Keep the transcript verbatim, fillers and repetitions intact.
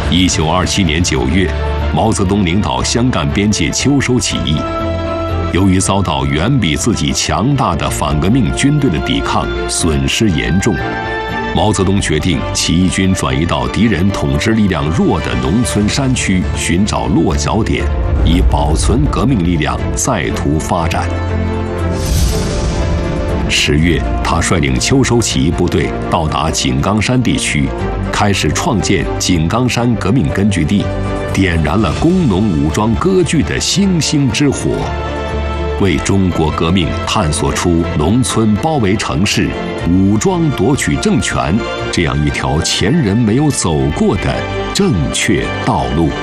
一九二七年九月，毛泽东领导湘赣边界秋收起义。由于遭到远比自己强大的反革命军队的抵抗，损失严重，毛泽东决定起义军转移到敌人统治力量弱的农村山区，寻找落脚点，以保存革命力量再图发展。十月，他率领秋收起义部队到达井冈山地区，开始创建井冈山革命根据地，点燃了工农武装割据的星星之火，为中国革命探索出农村包围城市、武装夺取政权这样一条前人没有走过的正确道路。